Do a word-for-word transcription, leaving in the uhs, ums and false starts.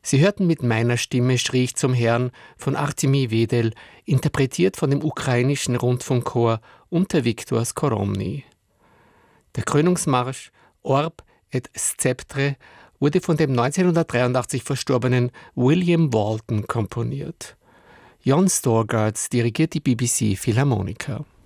Sie hörten mit meiner Stimme Schrie ich zum Herrn von Artemi Wedel, interpretiert von dem ukrainischen Rundfunkchor unter Viktor Skoromny. Der Krönungsmarsch Orb et Sceptre wurde von dem neunzehnhundertdreiundachtzig verstorbenen William Walton komponiert. Jon Storgarts dirigiert die B B C Philharmoniker.